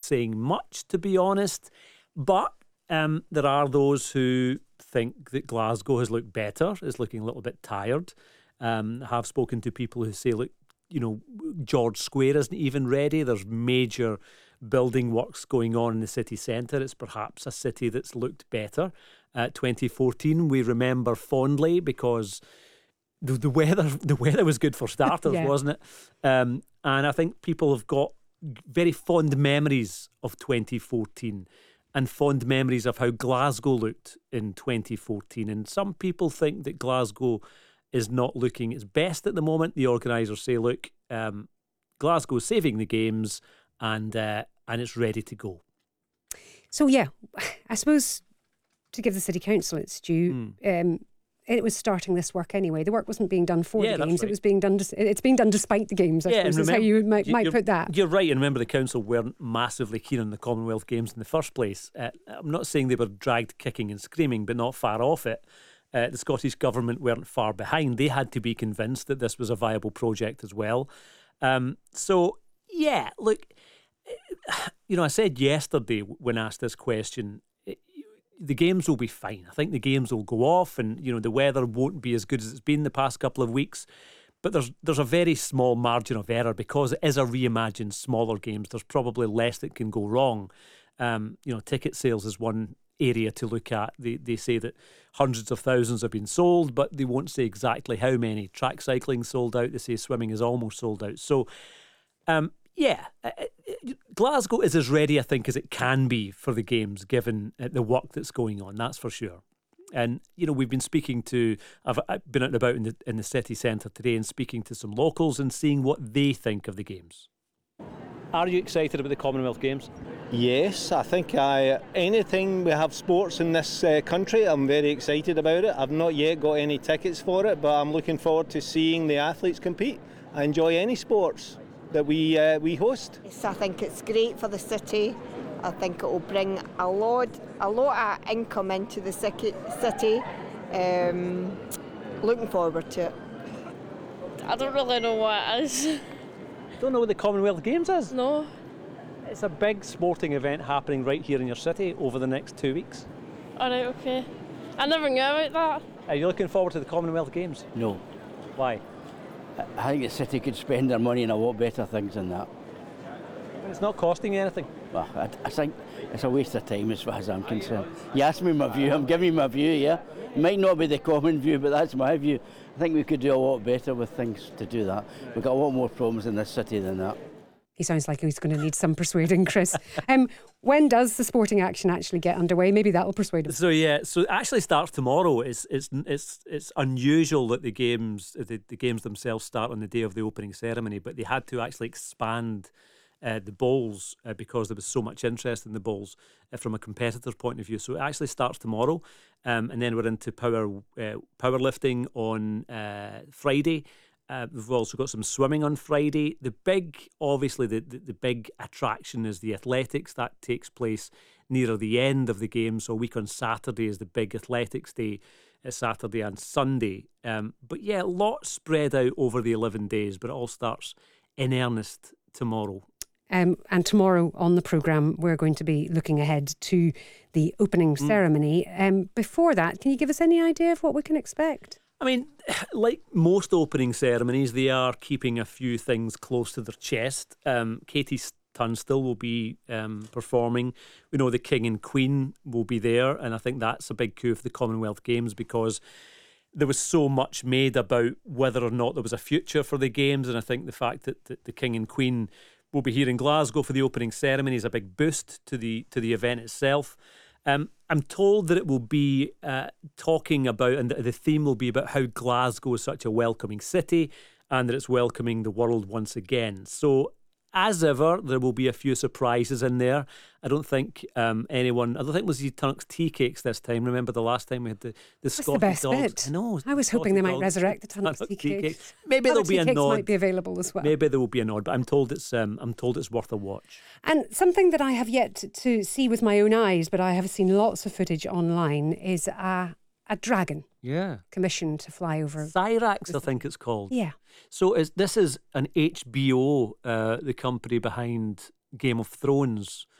saying much, to be honest. But there are those who think that Glasgow has looked better, is looking a little bit tired. Have spoken to people who say, look, George Square isn't even ready. There's major building works going on in the city centre. It's perhaps a city that's looked better. 2014, we remember fondly because the weather was good for starters, wasn't it? And I think people have got very fond memories of 2014 and fond memories of how Glasgow looked in 2014. And some people think that Glasgow is not looking its best at the moment. The organisers say, look, Glasgow's saving the games and it's ready to go. So, yeah, I suppose to give the City Council its due, it was starting this work anyway. The work wasn't being done for the games. Right. It was being done. It's being done despite the games. I suppose is how you might put that. You're right. And remember, the council weren't massively keen on the Commonwealth Games in the first place. I'm not saying they were dragged kicking and screaming, but not far off it. The Scottish Government weren't far behind. They had to be convinced that this was a viable project as well. So, yeah, look, I said yesterday when asked this question, the games will be fine. I think the games will go off and, the weather won't be as good as it's been the past couple of weeks. But there's a very small margin of error because it is a reimagined smaller games. There's probably less that can go wrong. Ticket sales is one area to look at. They say that hundreds of thousands have been sold, but they won't say exactly how many. Track cycling sold out. They say swimming is almost sold out. So, Glasgow is as ready, I think, as it can be for the games, given the work that's going on. That's for sure. And we've been speaking to. I've been out and about in the city centre today and speaking to some locals and seeing what they think of the games. Are you excited about the Commonwealth Games? Yes, I think anything we have sports in this country, I'm very excited about it. I've not yet got any tickets for it, but I'm looking forward to seeing the athletes compete. I enjoy any sports that we host. Yes, I think it's great for the city. I think it will bring a lot of income into the city. Looking forward to it. I don't really know what it is. Don't know what the Commonwealth Games is? No. It's a big sporting event happening right here in your city over the next 2 weeks. Alright, okay. I never knew about that. Are you looking forward to the Commonwealth Games? No. Why? I think the city could spend their money on a lot better things than that. But it's not costing you anything. Well, I think it's a waste of time as far as I'm concerned. You asked me my view, I'm giving you my view, yeah? It might not be the common view, but that's my view. I think we could do a lot better with things to do that. We've got a lot more problems in this city than that. He sounds like he's going to need some persuading, Chris. When does the sporting action actually get underway? Maybe that'll persuade him. So it actually starts tomorrow. It's unusual that the games themselves start on the day of the opening ceremony, but they had to actually expand the bowls because there was so much interest in the bowls from a competitor's point of view. So it actually starts tomorrow, and then we're into powerlifting on Friday. We've also got some swimming on Friday. The big attraction is the athletics. That takes place nearer the end of the game. So a week on Saturday is the big athletics day, Saturday and Sunday. But yeah, lots spread out over the 11 days, but it all starts in earnest tomorrow. And tomorrow on the programme, we're going to be looking ahead to the opening ceremony. Before that, can you give us any idea of what we can expect? I mean, like most opening ceremonies, they are keeping a few things close to their chest. Katie Tunstall will be performing. We know the King and Queen will be there, and I think that's a big coup for the Commonwealth Games because there was so much made about whether or not there was a future for the Games, and I think the fact that the King and Queen will be here in Glasgow for the opening ceremony is a big boost to the event itself. I'm told that it will be talking about, and the theme will be about how Glasgow is such a welcoming city and that it's welcoming the world once again. So, as ever, there will be a few surprises in there. I don't think Lizzie Tunnock's tea cakes this time. Remember the last time we had the Scottish best dogs? bit. I know. I was hoping they might resurrect the Tunnock's tea cakes. Maybe there'll be a nod. Might be available as well. Maybe there will be a nod, but I'm told it's worth a watch. And something that I have yet to see with my own eyes, but I have seen lots of footage online, is a dragon. Yeah. Commissioned to fly over. Cyrax, I think it's called. Yeah. So this is an HBO, the company behind Game of Thrones,